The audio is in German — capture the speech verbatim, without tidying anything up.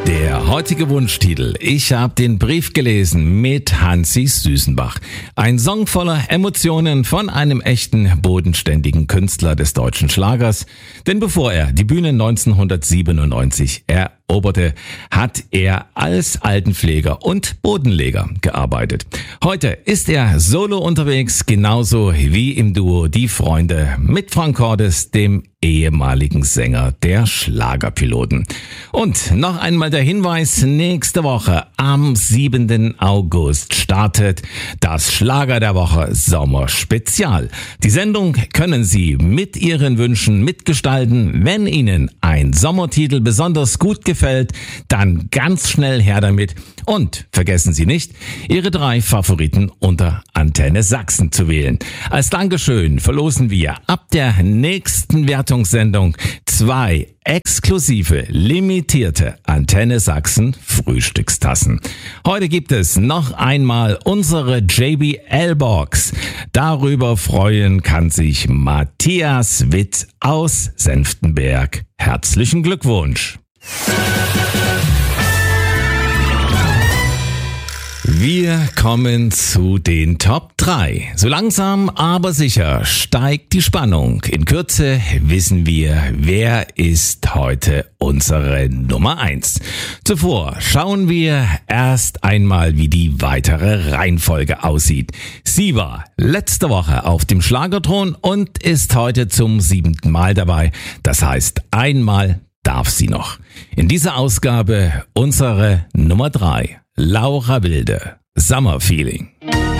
Der heutige Wunschtitel. Ich habe den Brief gelesen mit Hansi Süßenbach. Ein Song voller Emotionen von einem echten, bodenständigen Künstler des deutschen Schlagers. Denn bevor er die Bühne neunzehnhundertsiebenundneunzig eroberte, hat er als Altenpfleger und Bodenleger gearbeitet. Heute ist er solo unterwegs, genauso wie im Duo Die Freunde mit Frank Cordes, dem ehemaligen Sänger der Schlagerpiloten. Und noch einmal der Hinweis, nächste Woche am siebenten August startet das Schlager der Woche Sommerspezial. Die Sendung können Sie mit Ihren Wünschen mitgestalten. Wenn Ihnen ein Sommertitel besonders gut gefällt, dann ganz schnell her damit. Und vergessen Sie nicht, Ihre drei Favoriten unter Antenne Sachsen zu wählen. Als Dankeschön verlosen wir ab der nächsten Wertungssendung zwei exklusive, limitierte Antenne Sachsen Frühstückstassen. Heute gibt es noch einmal unsere J B L-Box. Darüber freuen kann sich Matthias Witt aus Senftenberg. Herzlichen Glückwunsch! Wir kommen zu den Top drei. So langsam, aber sicher steigt die Spannung. In Kürze wissen wir, wer ist heute unsere Nummer eins. Zuvor schauen wir erst einmal, wie die weitere Reihenfolge aussieht. Sie war letzte Woche auf dem Schlagerthron und ist heute zum siebten Mal dabei. Das heißt, einmal darf sie noch. In dieser Ausgabe unsere Nummer drei. Laura Wilde, Summer Feeling.